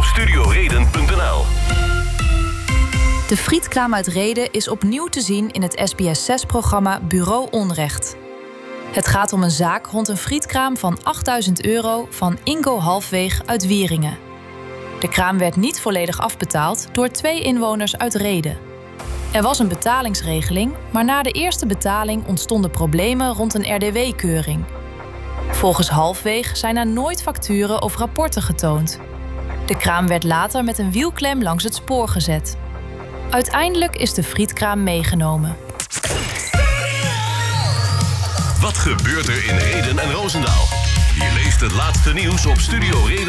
StudioReden.nl. De frietkraam uit Rheden is opnieuw te zien in het SBS6-programma Bureau Onrecht. Het gaat om een zaak rond een frietkraam van €8.000 van Ingo Halfweeg uit Wieringen. De kraam werd niet volledig afbetaald door 2 inwoners uit Rheden. Er was een betalingsregeling, maar na de eerste betaling ontstonden problemen rond een RDW-keuring. Volgens Halfweeg zijn er nooit facturen of rapporten getoond. De kraam werd later met een wielklem langs het spoor gezet. Uiteindelijk is de frietkraam meegenomen. Wat gebeurt er in Rheden en Roosendaal? Je leest het laatste nieuws op StudioReden.